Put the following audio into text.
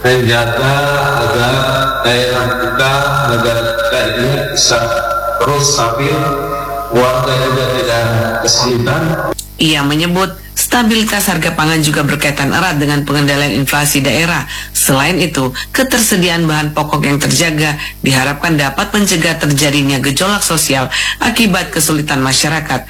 menjaga agar daerah kita, negara kita ini bisa terus stabil, warga juga tidak kesulitan. Ia menyebut stabilitas harga pangan juga berkaitan erat dengan pengendalian inflasi daerah. Selain itu, ketersediaan bahan pokok yang terjaga diharapkan dapat mencegah terjadinya gejolak sosial akibat kesulitan masyarakat